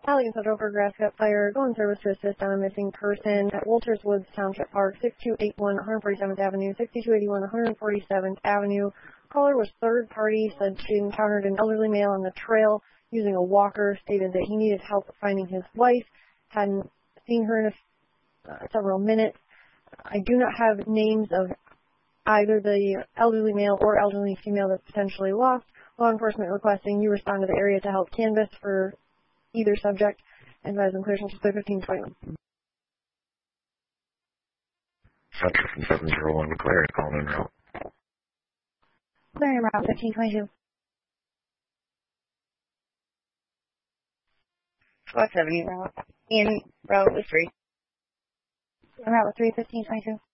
Allegan Central for grass cut fire. Go in service to assist on a missing person at Walters Woods Township Park, 6281 147th Avenue, 6281 147th Avenue. Caller was third party, said she encountered an elderly male on the trail using a walker, stated that he needed help finding his wife, hadn't seen her in several minutes. I do not have names of either the elderly male or elderly female that's potentially lost. Law enforcement requesting you respond to the area to help canvass for either subject. Advise on clear to 1521. Center from 701 McLaren calling in route. Clearing route 1522. Squad 70 route. In route with 3. Route with 3, 1522.